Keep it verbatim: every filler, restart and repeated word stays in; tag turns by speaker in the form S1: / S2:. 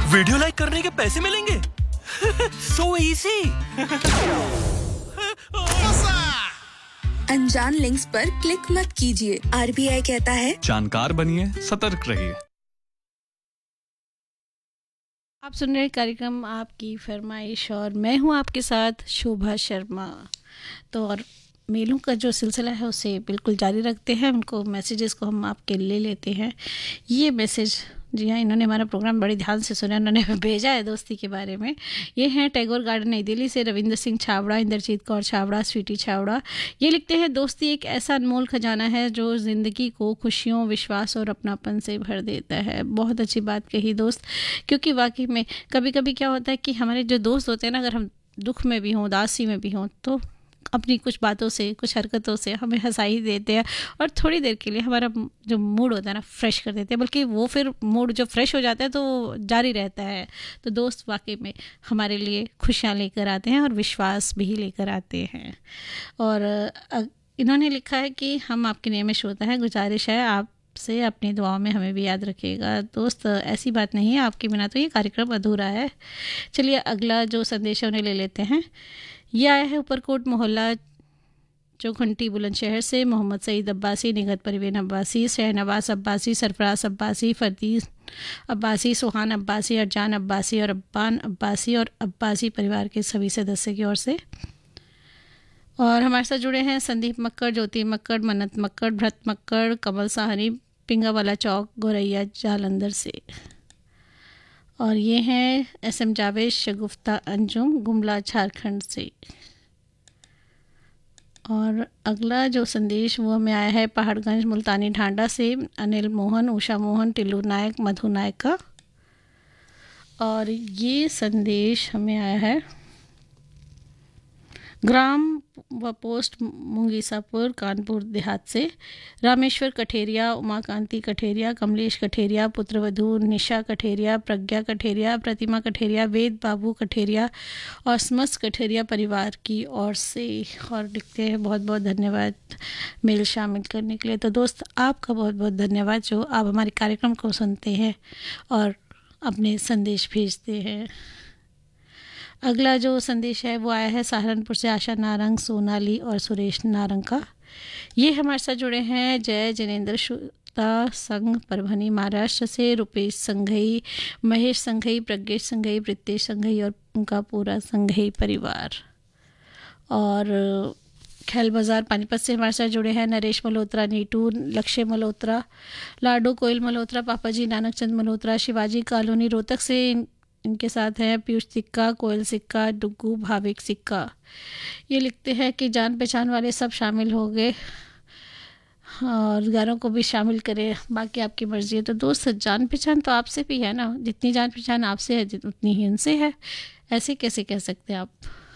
S1: Video like करने के पैसे मिलेंगे? So easy.
S2: अनजान लिंक्स पर क्लिक मत कीजिए। आरबीआई कहता है
S3: जानकार बनिए, सतर्क रहिए।
S4: आप सुन रहे कार्यक्रम आपकी फरमाइश और मैं हूं आपके साथ शोभा शर्मा। तो और मेलों का जो सिलसिला है उसे बिल्कुल जारी रखते हैं। उनको मैसेजेस को हम आपके ले लेते हैं। ये मैसेज, जी हाँ, इन्होंने हमारा प्रोग्राम बड़ी ध्यान से सुना, उन्होंने भेजा है दोस्ती के बारे में। ये हैं टैगोर गार्डन नई दिल्ली से रविंद्र सिंह छाबड़ा, इंद्रजीत कौर छाबड़ा, स्वीटी छाबड़ा। ये लिखते हैं, दोस्ती एक ऐसा अनमोल खजाना है जो ज़िंदगी को खुशियों, विश्वास और अपनापन से भर देता है। बहुत अच्छी बात कही दोस्त, क्योंकि वाकई में कभी कभी क्या होता है कि हमारे जो दोस्त होते हैं ना, अगर हम दुख में भी हों, उदासी में भी हों, तो अपनी कुछ बातों से, कुछ हरकतों से हमें हंसा ही देते हैं और थोड़ी देर के लिए हमारा जो मूड होता है ना, फ्रेश कर देते हैं। बल्कि वो फिर मूड जो फ्रेश हो जाता है तो जारी रहता है। तो दोस्त वाकई में हमारे लिए खुशियाँ लेकर आते हैं और विश्वास भी लेकर आते हैं। और इन्होंने लिखा है कि हम आपके नियमित श्रोता हैं, गुजारिश है आप से अपनी दुआओं में हमें भी याद रखिएगा। दोस्त, ऐसी बात नहीं है, आपके बिना तो ये कार्यक्रम अधूरा है। चलिए अगला जो संदेश है उन्हें ले लेते हैं। यह आया है ऊपरकोट मोहल्ला चौखंटी बुलंदशहर से मोहम्मद सईद अब्बासी, निगत परवीन अब्बासी, शहनवाज अब्बासी, सरफराज अब्बासी, फरदीस अब्बासी, सुहान अब्बासी, अरजान अब्बासी और अब्बान अब्बासी और अब्बासी परिवार के सभी सदस्य की ओर से। और हमारे साथ जुड़े हैं संदीप मक्कड़, ज्योति मक्कड़, मन्नत मक्कड़, भरत मक्कड़, कमल साहनी, पिंगावाला चौक, गोरैया जालंधर से। और ये हैं एस एम जावेद, शगुफ्ता अंजुम, गुमला झारखंड से। और अगला जो संदेश वो हमें आया है पहाड़गंज मुल्तानी ढांडा से अनिल मोहन, उषा मोहन, टिल्लू नायक, मधु नायक का। और ये संदेश हमें आया है ग्राम व पोस्ट मुंगीसापुर, कानपुर देहात से रामेश्वर कठेरिया, उमाकांति कठेरिया, कमलेश कठेरिया, पुत्रवधू निशा कठेरिया, प्रज्ञा कठेरिया, प्रतिमा कठेरिया, वेद बाबू कठेरिया और समस्त कठेरिया परिवार की ओर से। और लिखते हैं, बहुत बहुत धन्यवाद मेल शामिल करने के लिए। तो दोस्त, आपका बहुत बहुत धन्यवाद जो आप हमारे कार्यक्रम को सुनते हैं और अपने संदेश भेजते हैं। अगला जो संदेश है वो आया है सहारनपुर से आशा नारंग, सोनाली और सुरेश नारंग का। ये हमारे साथ जुड़े हैं जय जिनेंद्र श्रोता संघ, परभनी महाराष्ट्र से Rupesh Shanghai, Mahesh Shanghai, Pradnyesh Shanghai, Pritesh Shanghai और उनका पूरा संघई परिवार। और खेल बाज़ार पानीपत से हमारे साथ जुड़े हैं नरेश मल्होत्रा, नीटू, लक्ष्य मल्होत्रा, लाडो कोयल मल्होत्रा, पापा जी नानक चंद मल्होत्रा, शिवाजी कॉलोनी रोहतक से। इनके साथ हैं पीयूष सिक्का, कोयल सिक्का, डुग्गू, भाविक सिक्का। ये लिखते हैं कि जान पहचान वाले सब शामिल हो गए और गानों को भी शामिल करें, बाकी आपकी मर्जी है। तो दोस्त, जान पहचान तो आपसे भी है ना, जितनी जान पहचान आपसे है उतनी ही इनसे है। ऐसे कैसे कह सकते हैं आप?